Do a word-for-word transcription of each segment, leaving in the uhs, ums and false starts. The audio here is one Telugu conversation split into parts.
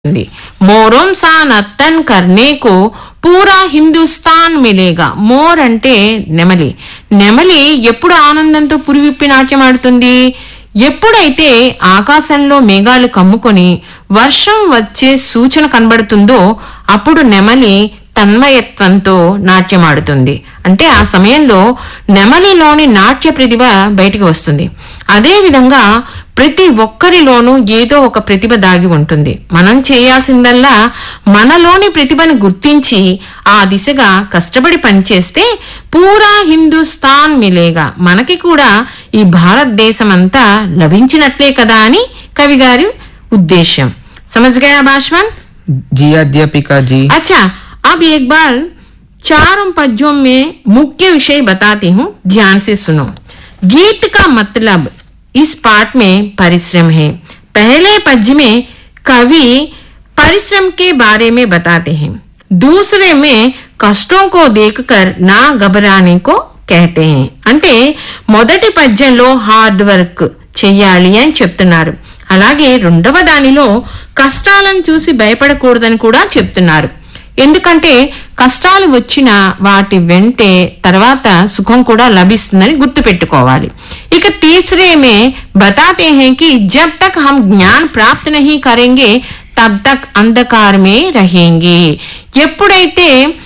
मोरों सा नर्तन करने को పూరా హిందుస్థాన్ మిలేగా. మోర్ అంటే నెమలి. నెమలి ఎప్పుడు ఆనందంతో పురివిప్పి నాట్యం ఆడుతుంది? ఎప్పుడైతే ఆకాశంలో మేఘాలు కమ్ముకొని వర్షం వచ్చే సూచన కనబడుతుందో అప్పుడు నెమలి తన్మయత్వంతో నాట్యమాడుతుంది. అంటే ఆ సమయంలో నెమలిలోని నాట్య ప్రతిభ బయటికి వస్తుంది. అదే విధంగా ప్రతి ఒక్కరిలోనూ ఏదో ఒక ప్రతిభ దాగి ఉంటుంది. మనం చేయాల్సిందల్లా మనలోని ప్రతిభను గుర్తించి ఆ దిశగా కష్టపడి పనిచేస్తే పూరా హిందుస్థాన్ మిలేగా, మనకి కూడా ఈ భారతదేశమంతా లభించినట్లే కదా అని కవి గారి ఉద్దేశం. समझ गया भाषवन जी अध्यापिका जी. अच्छा, अब एक बार चारों पद्यों में मुख्य विषय बताती हूँ, ध्यान से सुनो. गीत का मतलब इस पाठ में परिश्रम है. पहले पद्य में कवि परिश्रम के बारे में बताते हैं. दूसरे में कष्टों को देखकर ना घबराने को कहते हैं. అంటే మొదటి పద్యంలో హార్డ్ వర్క్ చెయ్యాలి అని చెప్తున్నారు. అలాగే రెండవ దానిలో కష్టాలను చూసి భయపడకూడదని కూడా చెప్తున్నారు. ఎందుకంటే కష్టాలు వచ్చిన వాటి వెంటే తర్వాత సుఖం కూడా లభిస్తుందని గుర్తు పెట్టుకోవాలి. ఇక तीसरे में बताते हैं कि जब तक हम ज्ञान प्राप्त नहीं करेंगे तब तक अंधकार में रहेंगे. ఎప్పుడైతే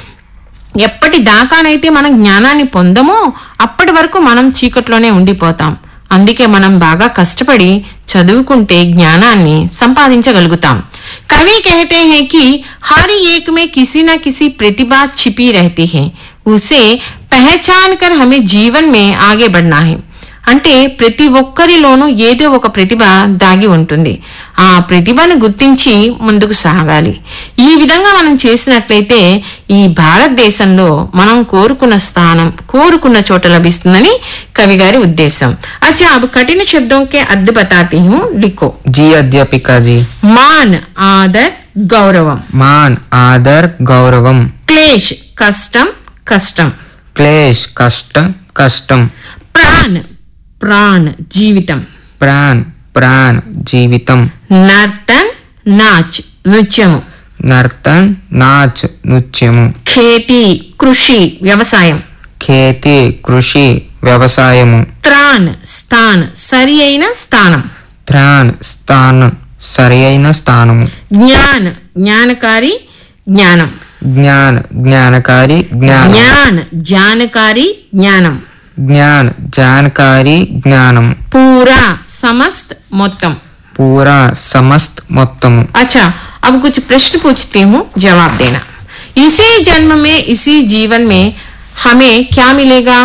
ఎప్పటి దాకానైతే మనం జ్ఞానాన్ని పొందమో అప్పటి వరకు మనం చీకట్లోనే ఉండిపోతాం. అందుకే మనం బాగా కష్టపడి చదువుకుంటే జ్ఞానాన్ని సంపాదించగలుగుతాం. कवि कहते हैं कि हर एक में किसी न किसी प्रतिभा छिपी रहती है, उसे पहचान कर हमें जीवन में आगे बढ़ना है. అంటే ప్రతి ఒక్కరిలోనూ ఏదో ఒక ప్రతిభ దాగి ఉంటుంది. ఆ ప్రతిభను గుర్తించి ముందుకు సాగాలి. ఈ విధంగా మనం చేసినట్లయితే ఈ భారతదేశంలో మనం కోరుకున్న స్థానం కోరుకున్న చోట లభిస్తుందని కవి గారి ఉద్దేశం. अच्छा, अब कठिन शब्दों के अर्थ बताती हूँ, लिखो. जी अध्यापिका जी. मान आदर गौरवम. मान आदर गौरवम. क्लेश कष्टम कष्टम. क्लेश कष्ट कष्टम. प्राण प्राण जीवितम. प्राण प्राण जीवितम. नर्तन नाच नृत्यము. नर्तन नाच नृत्यము. खेती कृषि వ్యవసాయం. खेती कृषि వ్యవసాయము. త్రాన్ స్థాన్ సరి అయిన స్థానం. త్రాన్ స్థానం సరి అయిన స్థానము. జ్ఞాన్ జ్ఞానకారి జ్ఞానం. జ్ఞాన జ్ఞానకారి జ్ఞానం. జ్ఞాన్ జానకారి జ్ఞానం. ज्ञान जानकारी ज्ञानम. पूरा समस्त మొత్తం. पूरा समस्त మొత్తం. अच्छा, अब कुछ प्रश्न पूछती हूँ, जवाब देना. इसी जन्म में इसी जीवन में हमें क्या मिलेगा?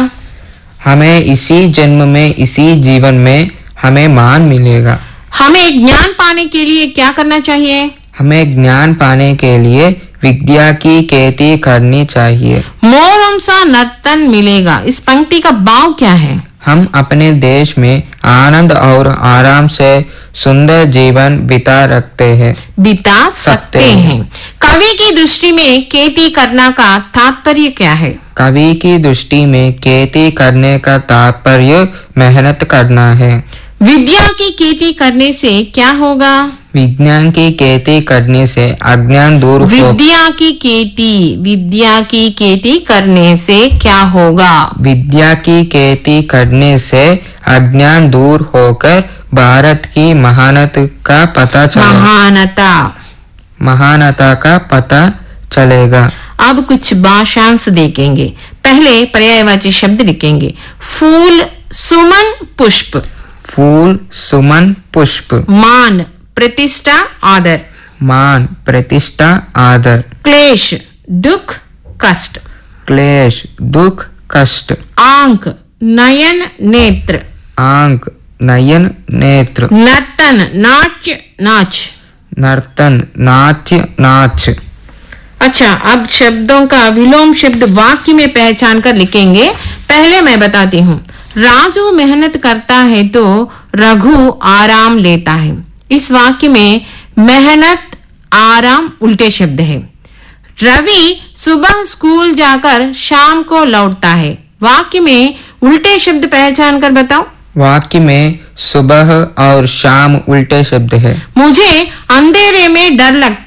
हमें इसी जन्म में इसी जीवन में हमें मान मिलेगा. हमें ज्ञान पाने के लिए क्या करना चाहिए? हमें ज्ञान पाने के लिए विद्या की खेती करनी चाहिए. मोरम सा नर्तन मिलेगा, इस पंक्ति का भाव क्या है? हम अपने देश में आनंद और आराम से सुंदर जीवन बिता रखते हैं बिता सकते हैं. कवि की दृष्टि में खेती करना का तात्पर्य क्या है? कवि की दृष्टि में खेती करने का तात्पर्य मेहनत करना है. विद्या की खेती करने से क्या होगा? विज्ञान की खेती करने से अज्ञान दूर हो. विद्या की खेती विद्या की खेती करने से क्या होगा? विद्या की खेती करने से अज्ञान दूर होकर भारत की महानत का पता चलेगा. महानता महानता का पता चलेगा. अब कुछ भाषांश देखेंगे. पहले पर्यायवाची शब्द लिखेंगे. फूल सुमन पुष्प. फूल सुमन पुष्प. मान प्रतिष्ठा आदर. मान प्रतिष्ठा आदर. क्लेश दुख कष्ट. क्लेश दुख कष्ट. आंख नयन नेत्र. आंख नयन नेत्र. नर्तन नाट्य नाच. नर्तन नाट्य नाच. अच्छा, अब शब्दों का विलोम शब्द वाक्य में पहचान कर लिखेंगे. पहले मैं बताती हूँ. राजू मेहनत करता है तो रघु आराम लेता है. इस वाक्य में मेहनत आराम उल्टे शब्द है. रवि सुबह स्कूल जाकर शाम को लौटता है. वाक्य में उल्टे शब्द पहचान कर बताओ. वाक्य में सुबह और शाम उल्टे शब्द है. मुझे अंधेरे में डर लगता